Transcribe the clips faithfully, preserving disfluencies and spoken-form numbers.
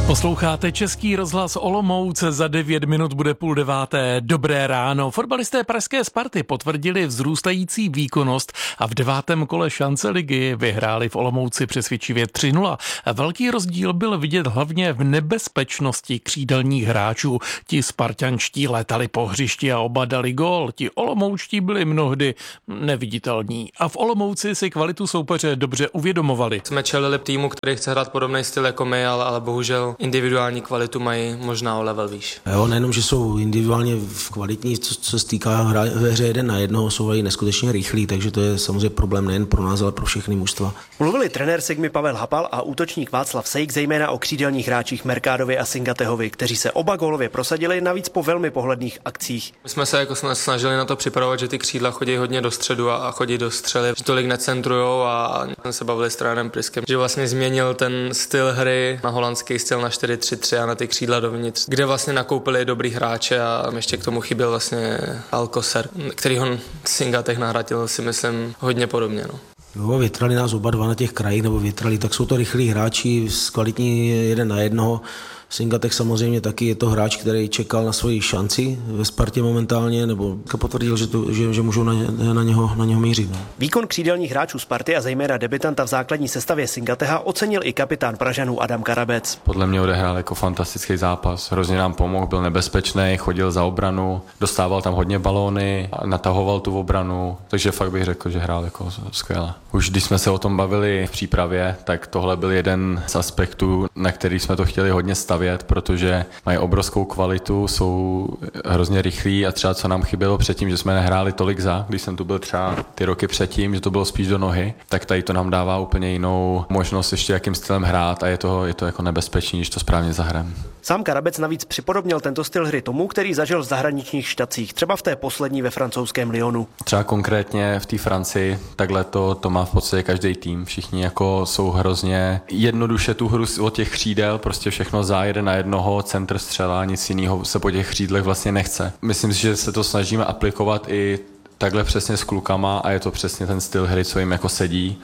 Posloucháte Český rozhlas Olomouc, za devět minut bude půl deváté. Dobré ráno. Fotbalisté pražské Sparty potvrdili vzrůstající výkonnost a v devátém kole šance ligy vyhráli v Olomouci přesvědčivě tři nula. Velký rozdíl byl vidět hlavně v nebezpečnosti křídelních hráčů. Ti spartanští létali po hřišti a oba dali gól. Ti olomoučtí byli mnohdy neviditelní. A v Olomouci si kvalitu soupeře dobře uvědomovali. Jsme čelili týmu, který chce hrát podobný styl jako my, ale, ale bohužel individuální kvalitu mají možná o level výš. Jo, nejenom, že jsou individuálně kvalitní, co, co se týká hra, ve hře jeden na jednoho, jsou i neskutečně rychlí, takže to je samozřejmě problém nejen pro nás, ale pro všechny mužstva. Mluvili trenér Sigmy Pavel Hapal a útočník Václav Sejk zejména o křídelních hráčích Mercadovi a Singatehovi, kteří se oba gólově prosadili, navíc po velmi pohledných akcích. My jsme se jako snažili na to připravovat, že ty křídla chodí hodně do středu a, a chodí do střely, že tolik necentrujou a jsme se bavili s trenérem Priskem, že vlastně změnil ten styl hry na holandský styl na čtyři tři tři a na ty křídla dovnitř, kde vlastně nakoupili dobrý hráče a ještě k tomu chyběl vlastně Alcocer, který ho Singatech nahradil, si myslím, hodně podobně. No. Jo, větrali nás oba dva na těch krajích, nebo větrali, tak jsou to rychlí hráči, kvalitní jeden na jednoho. Singatech samozřejmě taky je to hráč, který čekal na svoji šanci ve Spartě momentálně, nebo potvrdil, že, to, že, že můžou na, na, něho, na něho mířit. No. Výkon křídelních hráčů Sparty a zejména debitanta v základní sestavě Singateha ocenil i kapitán Pražanů Adam Karabec. Podle mě odehrál jako fantastický zápas, hrozně nám pomohl, byl nebezpečný, chodil za obranu, dostával tam hodně balóny, natahoval tu obranu, takže fakt bych řekl, že hrál jako skvěle. Už když jsme se o tom bavili v přípravě, tak tohle byl jeden z aspektů, na který jsme to chtěli hodně stavět, protože mají obrovskou kvalitu, jsou hrozně rychlí a třeba co nám chybělo předtím, že jsme nehráli tolik za, když jsem tu byl třeba ty roky předtím, že to bylo spíš do nohy, tak tady to nám dává úplně jinou možnost ještě jakým stylem hrát a je to, je to jako nebezpečný, když to správně zahrajeme. Sám Karabec navíc připodobnil tento styl hry tomu, který zažil v zahraničních štacích, třeba v té poslední ve francouzském Lyonu. Třeba konkrétně v té Francii, takhle to, to má v podstatě každý tým. Všichni jako jsou hrozně jednoduše tu hru od těch křídel, prostě všechno za jeden na jednoho, centr střela, nic jiného se po těch křídlech vlastně nechce. Myslím si, že se to snažíme aplikovat i takhle přesně s klukama a je to přesně ten styl hry, co jim jako sedí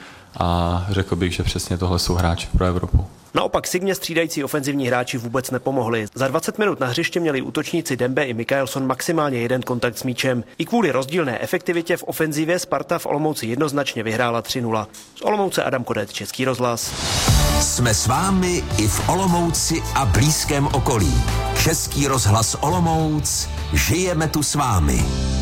a řekl bych, že přesně tohle jsou hráči pro Evropu. Naopak Sigmě střídající ofenzivní hráči vůbec nepomohli. Za dvacet minut na hřiště měli útočníci Dembe i Mikaelson maximálně jeden kontakt s míčem. I kvůli rozdílné efektivitě v ofenzivě Sparta v Olomouci jednoznačně vyhrála tři nula. Z Olomouce Adam Kodec, Český rozhlas. Jsme s vámi i v Olomouci a blízkém okolí. Český rozhlas Olomouc, žijeme tu s vámi.